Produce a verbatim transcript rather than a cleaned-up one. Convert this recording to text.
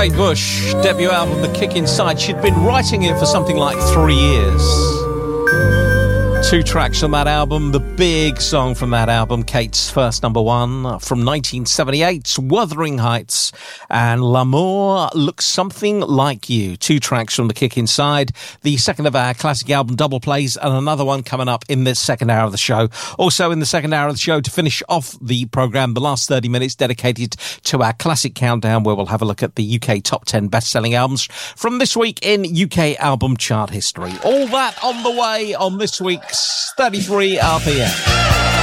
Kate Bush, debut album, The Kick Inside. She'd been writing it for something like three years. Two tracks from that album, the big song from that album, Kate's first number one from nineteen seventy-eight's Wuthering Heights, and L'amour looks something like you. Two tracks from The Kick Inside, the second of our classic album double plays, and another one coming up in this second hour of the show. Also in the second hour of the show, to finish off the programme, the last thirty minutes dedicated to our classic countdown, where we'll have a look at the U K top ten best-selling albums from this week in U K album chart history. All that on the way on this week's thirty-three R P M.